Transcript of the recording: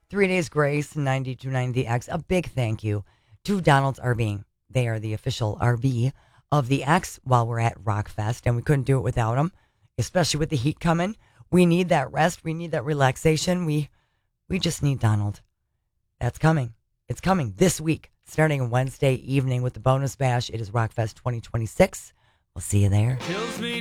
3 Days Grace, 92.9 The X. A big thank you to Donald's RV. They are the official RV of the X while we're at Rockfest, and we couldn't do it without them, especially with the heat coming. We need that rest. We need that relaxation. We just need Donald. That's coming. It's coming this week, starting Wednesday evening with the bonus bash. It is Rockfest 2026. We'll see you there.